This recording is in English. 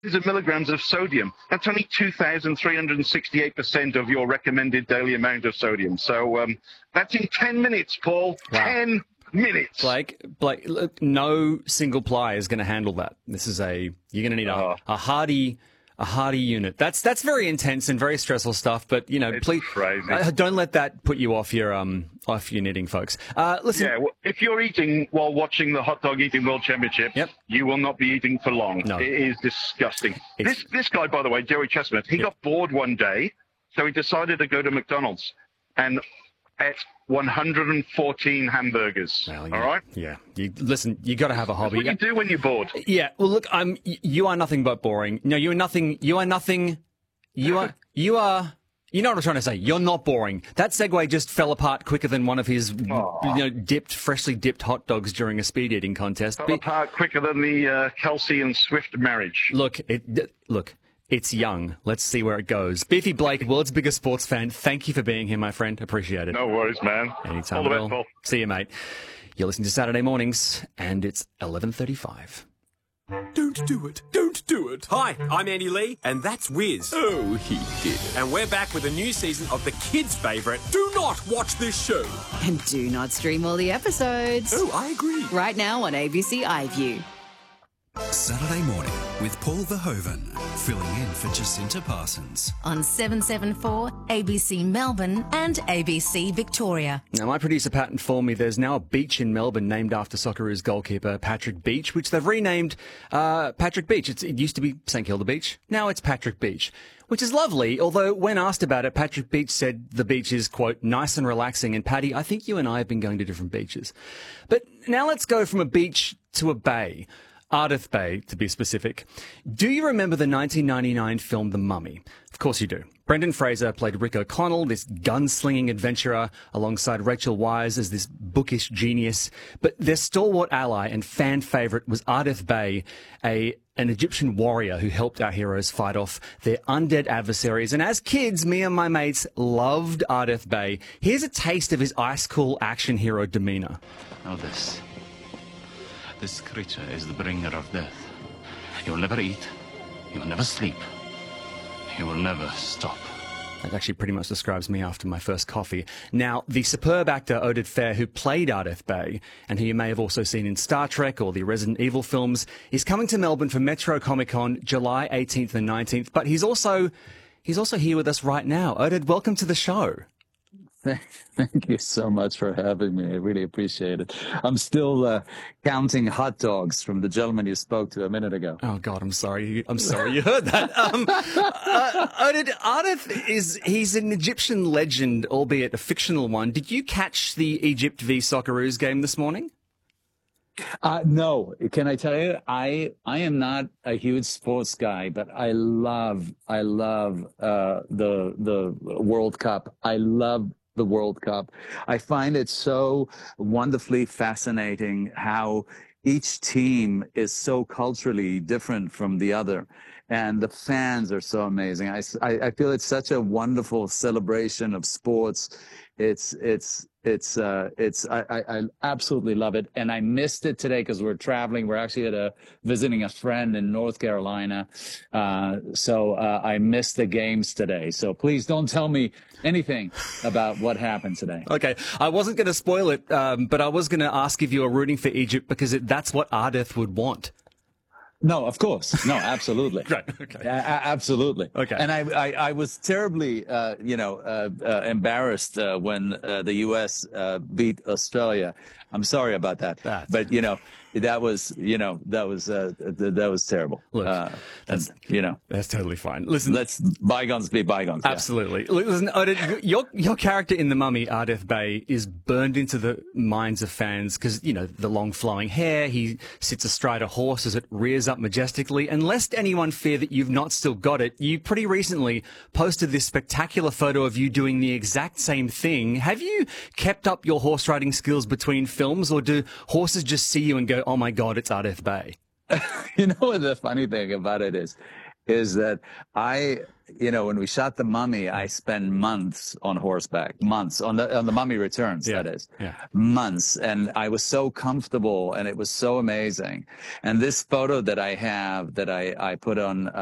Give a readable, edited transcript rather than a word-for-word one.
of milligrams of sodium. That's only 2,368% of your recommended daily amount of sodium. So that's in 10 minutes, Paul. Wow. 10 minutes. Blake, look, no single player is going to handle that. You're going to need a hardy unit. That's very intense and very stressful stuff. But It's please crazy. Don't let that put you off your knitting, folks. Listen. Yeah, well, if you're eating while watching the Hot Dog Eating World Championship, you will not be eating for long. No. It is disgusting. This guy, by the way, Joey Chestnut, he got bored one day, so he decided to go to McDonald's and ate 114 hamburgers. Well, all right? Yeah. You got to have a hobby. What do you do when you're bored? Yeah. Well, look, you are nothing but boring. No, you are nothing. You are nothing. You are. You know what I'm trying to say. You're not boring. That segue just fell apart quicker than one of his, freshly dipped hot dogs during a speed eating contest. Fell apart quicker than the Kelsey and Swift marriage. Look. It's young. Let's see where it goes. Beefy Blake, world's biggest sports fan. Thank you for being here, my friend. Appreciate it. No worries, man. Anytime. All the best, Paul. See you, mate. You're listening to Saturday Mornings, and it's 11:35. Don't do it. Don't do it. Hi, I'm Andy Lee, and that's Wiz. Oh, he did. And we're back with a new season of the kids' favourite, Do Not Watch This Show. And do not stream all the episodes. Oh, I agree. Right now on ABC iView. Saturday morning with Paul Verhoeven, filling in for Jacinta Parsons. On 774, ABC Melbourne and ABC Victoria. Now, my producer Pat informed me there's now a beach in Melbourne named after Socceroos goalkeeper Patrick Beach, which they've renamed Patrick Beach. It used to be St Kilda Beach. Now it's Patrick Beach, which is lovely. Although when asked about it, Patrick Beach said the beach is, quote, nice and relaxing. And Paddy, I think you and I have been going to different beaches. But now let's go from a beach to a bay. Ardith Bay, to be specific. Do you remember the 1999 film The Mummy? Of course you do. Brendan Fraser played Rick O'Connell, this gunslinging adventurer, alongside Rachel Weisz as this bookish genius. But their stalwart ally and fan favourite was Ardith Bay, an Egyptian warrior who helped our heroes fight off their undead adversaries. And as kids, me and my mates loved Ardith Bay. Here's a taste of his ice-cool action hero demeanour. Know this creature is the bringer of death. He will never eat. He will never sleep. He will never stop. That actually pretty much describes me after my first coffee. Now, the superb actor Oded Fehr, who played Ardith Bay, and who you may have also seen in Star Trek or the Resident Evil films, is coming to Melbourne for Metro Comic Con July 18th and 19th. But he's also here with us right now. Oded, welcome to the show. Thank you so much for having me. I really appreciate it. I'm still counting hot dogs from the gentleman you spoke to a minute ago. Oh, God, I'm sorry. I'm sorry you heard that. Ardith he's an Egyptian legend, albeit a fictional one. Did you catch the Egypt v Socceroos game this morning? No. Can I tell you, I am not a huge sports guy, but I love the World Cup. I love the World Cup. I find it so wonderfully fascinating how each team is so culturally different from the other. And the fans are so amazing. I feel it's such a wonderful celebration of sports. I absolutely love it. And I missed it today because we're traveling. We're actually visiting a friend in North Carolina. So I missed the games today. So please don't tell me anything about what happened today. Okay. I wasn't going to spoil it, but I was going to ask if you were rooting for Egypt because that's what Ardith would want. No, of course. No, absolutely. Right. Okay. Absolutely. Okay. And I was terribly, embarrassed when the U.S. beat Australia. I'm sorry about that. But that was terrible. Look, that's totally fine. Listen, let's bygones be bygones. Absolutely. Yeah. Listen, Oded, your character in The Mummy, Ardith Bay, is burned into the minds of fans because the long flowing hair. He sits astride a horse as it rears up majestically. And lest anyone fear that you've not still got it, you pretty recently posted this spectacular photo of you doing the exact same thing. Have you kept up your horse riding skills between films, or do horses just see you and go, "Oh my God, it's Ardith Bay"? You know what the funny thing about it is? is that when we shot The Mummy, I spent months on horseback, months on the Mummy Returns, that is, months. And I was so comfortable and it was so amazing. And this photo that I have that I put on